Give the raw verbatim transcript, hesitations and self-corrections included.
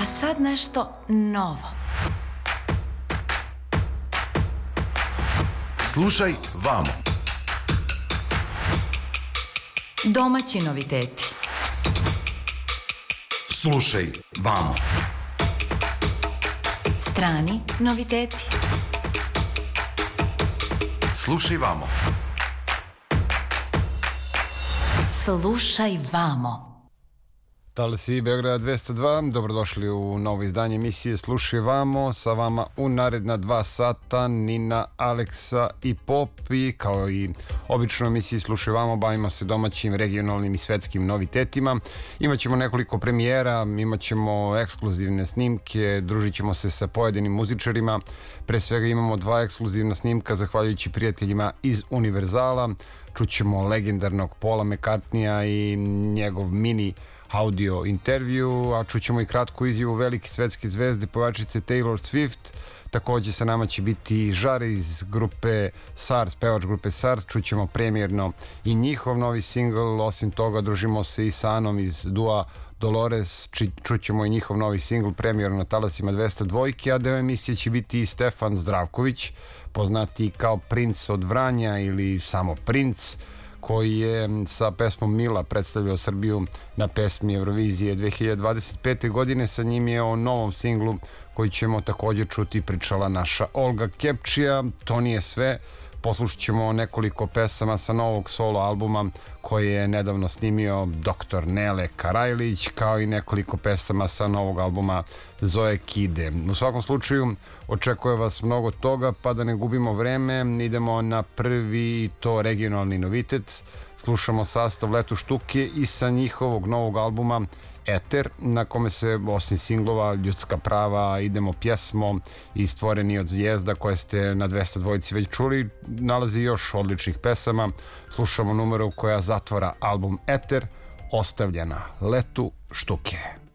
A sad nešto novo. Slušaj vamo. Domaći noviteti. Slušaj vamo. Strani noviteti. Slušaj vamo. Slušaj vamo. Talasi Beograd dvesta dva, dobrodošli u novo izdanje emisije Slušaj vamo, sa vama u naredna dva sata Nina, Aleksa i Pop, i kao i obično emisiji Slušaj vamo bavimo se domaćim, regionalnim i svetskim novitetima. Imaćemo nekoliko premijera, imaćemo ekskluzivne snimke, družit ćemo se sa pojedinim muzičarima. Pre svega imamo dva ekskluzivna snimka zahvaljujući prijateljima iz Univerzala. Čućemo legendarnog Paula McCartneya i njegov mini audio intervju, a čućemo i kratku izjavu velike svetske zvezde pevačice Taylor Swift. Takođe sa nama će biti Žar iz grupe SARS, pevač grupe SARS, čućemo premijerno i njihov novi singl. Osim toga družimo se i sa Anom iz dua Dolores, čućemo i njihov novi singl premijerno na talasima dvesta dva, a deo emisije će biti i Stefan Zdravković, poznati kao Princ od Vranja ili samo Princ, koji je sa pesmom Mila predstavljao Srbiju na pesmi Eurovizije dve hiljade dvadeset pete. godine. Sa njim je o novom singlu koji ćemo također čuti pričala naša Olga Kepčija. To nije sve, poslušat ćemo nekoliko pesama sa novog solo albuma koje je nedavno snimio doktor Nele Karajlić, kao i nekoliko pesama sa novog albuma Zoe Kide. U svakom slučaju očekuje vas mnogo toga, pa da ne gubimo vreme, idemo na prvi, to regionalni novitet. Slušamo sastav Leto štuke i sa njihovog novog albuma Eter, na kome se osim singlova Ljudska prava, Idemo pjesmo i Stvoreni od zvijezda koje ste na dvesta dva već čuli, nalazi još odličnih pesama. Slušamo numeru koja zatvara album Eter, Ostavljena Letu štuke.